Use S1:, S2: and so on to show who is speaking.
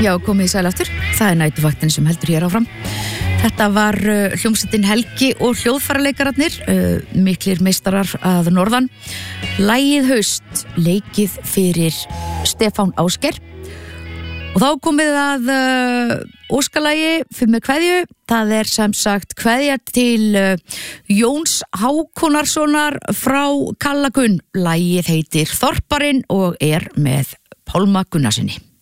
S1: Já, komið í sæl aftur. Það næturvaktin sem heldur hér áfram. Þetta var hljómsveitin Helgi og hljóðfærarleikararnir, miklir meistarar að norðan. Lagið Haust, leikið fyrir Stefán Ásgeir. Og þá komið að óskalagi fyrir með kveðju. Það er sem sagt kveðja til Jóns Hákonarssonar frá Kalla Gunn. Lagið heitir Þorparinn og er með Pálma Gunnarsinni.